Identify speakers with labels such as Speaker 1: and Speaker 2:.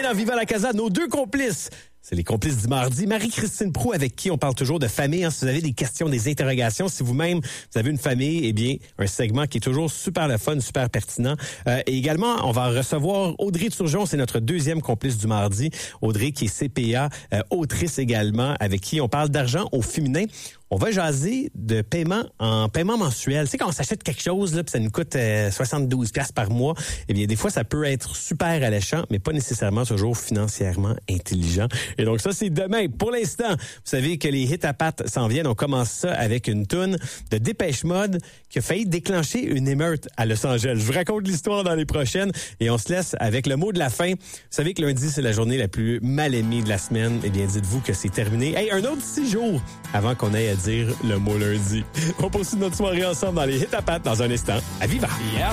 Speaker 1: dans Viva la Casa, nos deux complices. C'est les complices du mardi. Marie-Christine Proulx, avec qui on parle toujours de famille. Si vous avez des questions, des interrogations, si vous-même, vous avez une famille, eh bien, un segment qui est toujours super le fun, super pertinent. Et également, on va recevoir Audrey Turgeon, c'est notre deuxième complice du mardi. Audrey qui est CPA, autrice également, avec qui on parle d'argent au féminin. On va jaser de paiement en paiement mensuel. Tu sais, quand on s'achète quelque chose, là, puis ça nous coûte 72$ par mois, eh bien, des fois, ça peut être super alléchant, mais pas nécessairement toujours financièrement intelligent. Et donc, ça, c'est demain. Pour l'instant, vous savez que les hits à pattes s'en viennent. On commence ça avec une toune de Dépêche Mode qui a failli déclencher une émeute à Los Angeles. Je vous raconte l'histoire dans les prochaines et on se laisse avec le mot de la fin. Vous savez que lundi, c'est la journée la plus mal aimée de la semaine. Eh bien, dites-vous que c'est terminé. Hey, un autre 6 jours avant qu'on aille à dire le mot lundi. On poursuit notre soirée ensemble dans les hits à pattes dans un instant. À Viva!
Speaker 2: Hier